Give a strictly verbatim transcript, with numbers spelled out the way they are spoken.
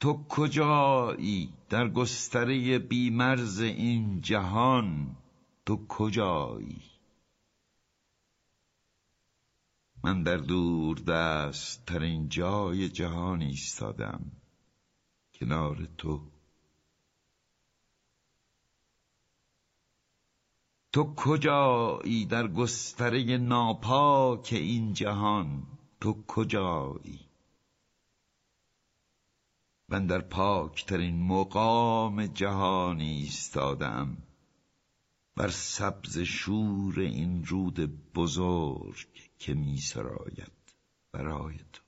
تو کجایی در گستره بیمرز این جهان؟ تو کجایی؟ من در دور دست ترین جای جهان ایستادم، کنار تو. تو کجایی در گستره ناپاک این جهان؟ تو کجایی؟ من در پاکترین مقام جهان ایستادم، بر سبز شور این رود بزرگ که می سراید برای تو.